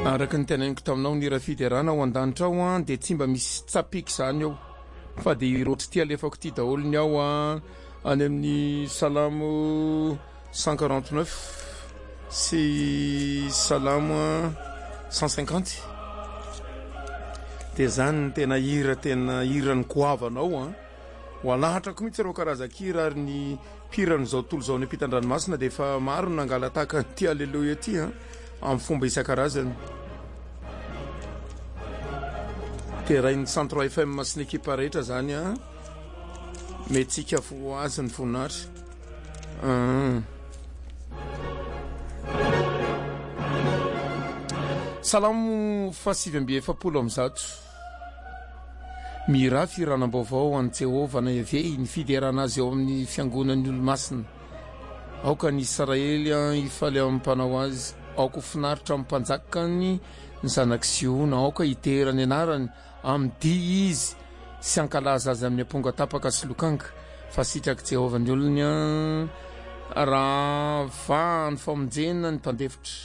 araka ny teneniko taminao ny rafiderana ao an-danitra ao dia tsy mba misy tsapiky zany ao fa dia roatra ty alefako ty daholony ao any amin'ny salamo 149 sy salamo 150 dia zany ny tena hirany koavanao ho alahatrako mihitsy reo karazan-kira ary ny piran'izao tontolo izao ny ampitan-dranomasina dia efa maro nangala tahaka ty aleloia ty amin'ny fomba isan-karazany. Dia raha ny centre FM sy ny ekipa rehetra zany metsika fo azy ny voninahitra. Salamo 770 mira firanam-baovao an'i Jehova na Yahvé ny fiderana azy eo amin'ny fiangonan'ny olo-masina. Aoka ny Israely ifaly amin'ny mpanao azy, aoka finaritra amin'ny mpanjakany ny zanak' Siona, aoka iterany anarany amin'ny dia izy sy ankalaza azy amin'ny amponga tapaka sy lokanga fa sitraky Jehova ny olony raha va ny famonjena ny mpandefitra.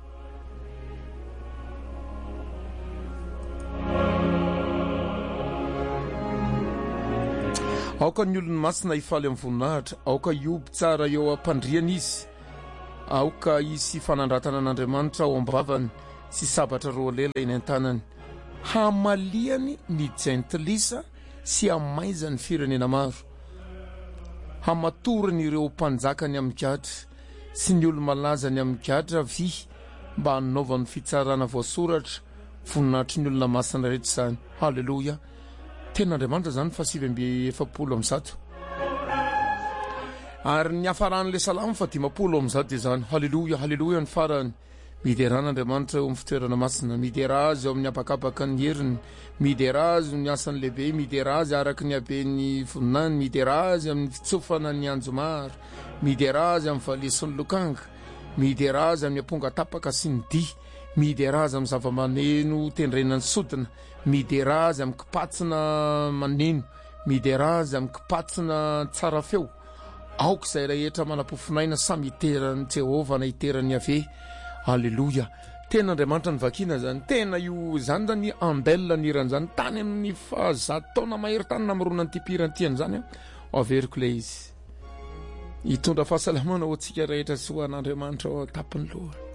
Aoka ny olony masina ifaly amin'ny voninahitra, aoka ioby tsara eo ampandriana izy, aoka isy fanandratana an'Andriamanitra ao am-bavany sy sabatra roa lela eny an-tanany, hamaliany ny jentilisa sy hamaizany firenena maro, hamatorany ireo mpanjakany amin'ny gadra sy ny olo malazany amin'ny gadra vy mba hanaovany fitsarana voasoratra voninahitry ny olona masina rehetra zany. Halleluja. Ten'Andriamanitra zany 770 ary ny hafaran'le salamo 510 dia zany. Halleluja, halleluja ny farany. Mideran'Andriamanitra eo amin'ny fitoerana masina, midera azy eo amin'ny abakabaka ny heriny, midera azy ny asany lehibe, midera azy araka ny haben'ny voninany, midera azy amin'ny fitsofana ny anjomary, midera azy amin'ny valeson'ny lokanga, midera azy amin'ny amponga tapaka sy ny di, midera azy amin'ny zava-maneno tendrenany sodina, midera azy amin'ny kipatsina maneno, midera azy amin'ny kipatsina tsara feo. Aoka izay rehetra manam-pofinaina samy iteran'ny Jehova na iteran'ny Yahvé. Halleluja. Tena Andriamanitra ny vakina zany. Tena io zany zany ambelona ny irany zany tany amin'ny 100 taona mahery tany namorona ny tipirany zany averiko le izy. Hitondra fahasalamana ho antsika rehetra sy ho an'Andriamanitra ao tapiny loha.